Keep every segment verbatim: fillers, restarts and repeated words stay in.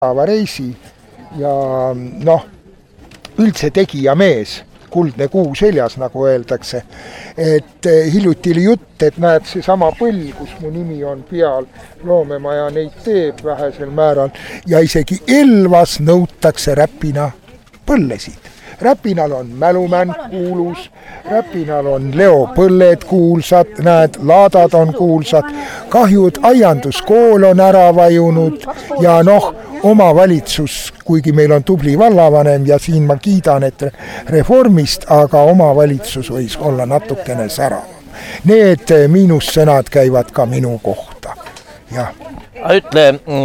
reisi ja noh, üldse tegija mees, kuldne kuu seljas, nagu öeldakse. Et hiljuti oli jutt, et näed see sama põll, kus mu nimi on peal, loomemaja neid teeb vähesel määral ja isegi Elvas nõutakse Räpina põllesid. Räpinal on Mälumänd kuulus, Räpinal on Leo põlled kuulsad, näed, laadad on kuulsad, kahjud aianduskool on ära vajunud ja noh, omavalitsus, kuigi meil on tubli vallavanem ja siin ma kiidan, et reformist, aga omavalitsus võis olla natukene särav. Need miinussõnad käivad ka minu kohta. Ja. Ütle,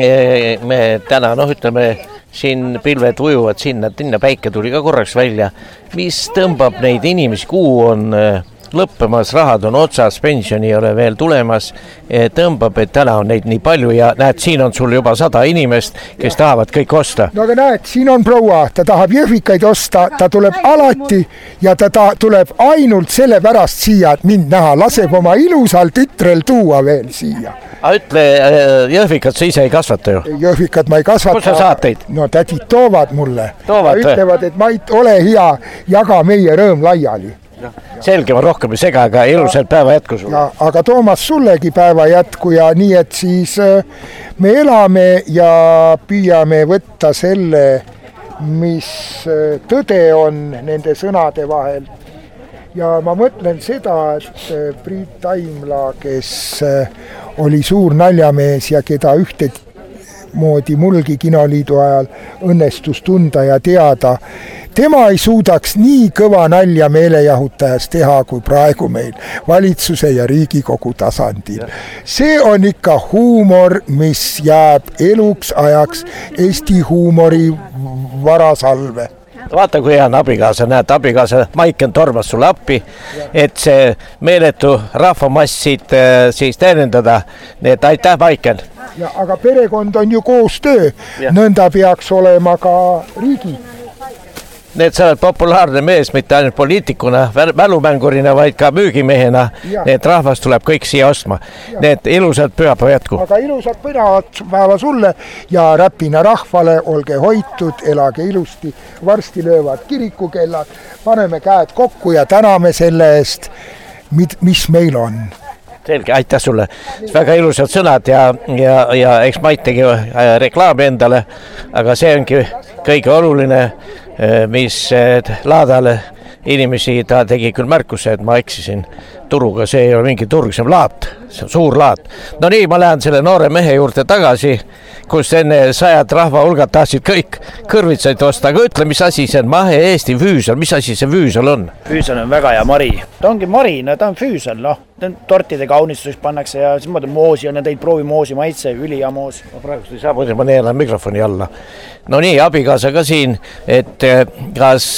me täna, noh ütleme, siin pilved ujuvad sinna, tinna päike tuli ka korraks välja. Mis tõmbab neid inimesi, kuu on lõppemas, rahad on otsas, pensioni ei ole veel tulemas, tõmbab, et täna on neid nii palju ja näed, siin on sul juba sada inimest, kes ja. tahavad kõik osta. No aga näed, siin on proua, ta tahab jõhvikaid osta, ta tuleb alati ja ta, ta tuleb ainult selle pärast siia, et mind näha, laseb oma ilusal tütrel tuua veel siia. A ütle, jõhvikat sa ise ei kasvata ju? Jõhvikat ma ei kasvata. Kus sa saad teid? No tädid toovad mulle. Toovad? Ütlevad, et ma ei ole hea, jaga meie rõõm laiali. Selge, ma rohkem ei sega, aga ilusalt päeva jätku sulle. Ja, aga Toomas sullegi päeva jätku ja nii, et siis me elame ja püüame võtta selle, mis tõde on nende sõnade vahel. Ja ma mõtlen seda, et Priit Taimla, kes oli suur naljamees ja keda ühte moodi mulgi Kinoliidu ajal õnnestus tunda ja teada, tema ei suudaks nii kõva nalja meelejahutajast teha kui praegu meil valitsuse ja Riigikogu tasandil. See on ikka huumor, mis jääb eluks ajaks Eesti huumori varasalve. Vaata, kui hea on abikaasa, näed, abikaasa Maiken tormas sulle appi, et see meeletu rahvamassid siis teenendada. Need aitäh, Maiken. Ja, aga perekond on ju koostöö, nõnda peaks olema ka riigi. Need sa oled populaarne mees, mitte ainult poliitikuna, mälumängurina, vaid ka müügimehena. Ja. Need rahvas tuleb kõik siia ostma. Ja. Need ilusad pühapäeva jätku. Aga ilusad pühapäeva sulle ja Räpina rahvale, olge hoitud, elage ilusti, varsti löövad kirikukellad, paneme käed kokku ja täname selle eest, mis meil on. Selge, aitäh sulle. Väga ilusad sõnad ja, ja, ja eks Mait tegi reklaami endale, aga see ongi kõige oluline, mis laadale inimesi, ta tegi küll märkuse, et ma eksisin turuga, see ei ole mingi turg, see on laat, see on suur laat. No nii, ma lähen selle noore mehe juurde tagasi, kus enne sajad rahva hulgad tahtsid kõik kõrvitsaid osta, aga ütle, mis asi see on mahe Eesti füüsal, mis asi see füüsal on? Füüsal on väga hea mari, ta ongi mari, no ta on füüsal, noh, tortide kaunistuseks pannakse ja siis mõtled moosi on ja teid proovi moosi maitse, üli ja moos. Ma praegu ei saa, ma neelan mikrofoni alla. No nii, abikaasa ka siin, et kas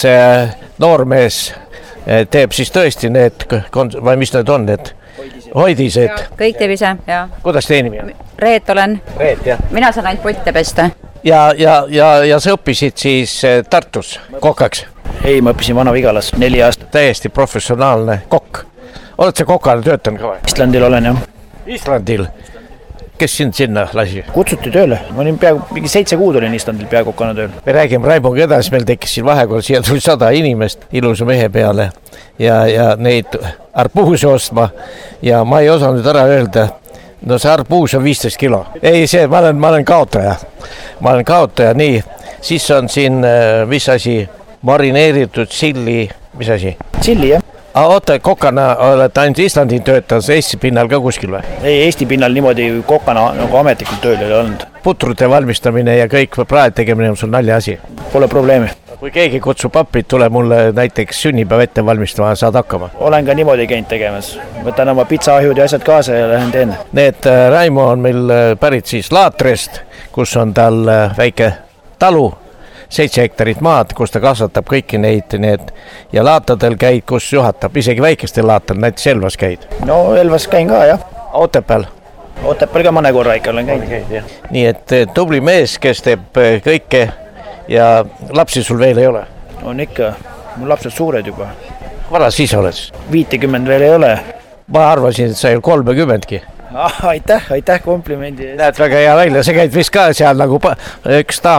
noormees teeb siis tõesti need, või mis need on, need hoidised? Kõik teeb ise, jah. Kuidas teie nimi on? Reet olen. Reet, jah. Mina saan ainult potte pesta. Ja, ja, ja, ja sa õppisid siis Tartus kokaks? Ei, ma õppisin Vana-Vigalas neli aastat. Täiesti professionaalne kokk. Oled sa kokana töötanud ka või? Islandil olen, jah. Islandil? Kes sind sinna lasi? Kutsuti tööle. Ma olin peaaegu, mingi seitse kuud olin Islandil peaaegu kokana tööl. Me räägime Raimonga edasi, meil tekkis siin vahekord, siia tuli sada inimest ilusa mehe peale ja, ja neid arpuuse ostma ja ma ei osanud ära öelda, no see arpuus on viisteist kilo. Ei, see, ma olen, ma olen kaotaja. Ma olen kaotaja, nii. Siis on siin, mis asi, marineeritud silli, mis asi? Silli, jah. Aga oota, kokana olete ainult Islandil töötanud, Eesti pinnal ka kuskil või? Ei, Eesti pinnal niimoodi kokana nagu ametlikult tööl ei olnud. Putrute valmistamine ja kõik praed tegemine on sul nalja asi? Pole probleemi. Kui keegi kutsub papid, tule mulle näiteks sünnipäev ette valmistama, saad hakkama? Olen ka niimoodi käinud tegemas. Võtan oma pitsaahjud ja asjad kaasa ja lähen teen. Need Raimo on meil pärit siis Laatrest, kus on tal väike talu, seitse hektarit maad, kus ta kasvatab kõiki neid, need ja laatadel käid, kus juhatab, isegi väikestel laatal, näiteks Elvas käid. No Elvas käin ka, jah. Otepääl? Otepääl ka mõne korra ikka olen käinud. Nii et tubli mees, kes teeb kõike ja lapsi sul veel ei ole? On ikka, mul lapsed suured juba. Varas siis oled? viitekümmend veel ei ole. Ma arvasin, et sa ei ole kolmekümnendki. aitäh, aitäh komplimendi. näed väga hea välja, sa käid vist ka seal nagu pa- üks daam